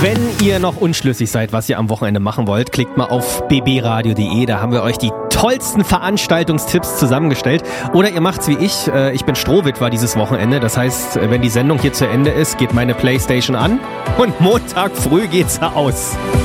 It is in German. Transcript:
Wenn ihr noch unschlüssig seid, was ihr am Wochenende machen wollt, klickt mal auf bbradio.de, da haben wir euch die tollsten Veranstaltungstipps zusammengestellt. Oder ihr macht's wie ich bin Strohwitwer dieses Wochenende, das heißt, wenn die Sendung hier zu Ende ist, geht meine Playstation an und Montag früh geht's aus.